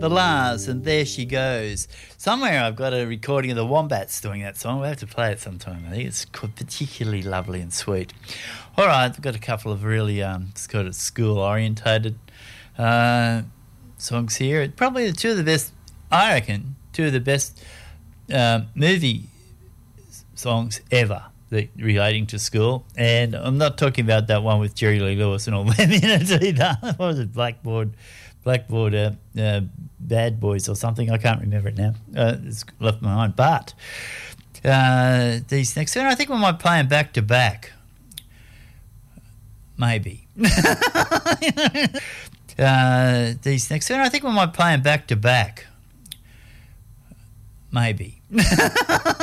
The Lars, and There She Goes. Somewhere I've got a recording of the Wombats doing that song. We'll have to play it sometime. I think it's particularly lovely and sweet. All right, I've got a couple of really sort of school-orientated songs here. Probably two of the best, I reckon, two of the best movie songs ever relating to school. And I'm not talking about that one with Jerry Lee Lewis and all them in it either. What was it, Blackboard Bad Boys or something? I can't remember it now. It's left my mind. But these next two, I think we might play them back to back. Maybe. These next two, I think we might play them back to back. Maybe.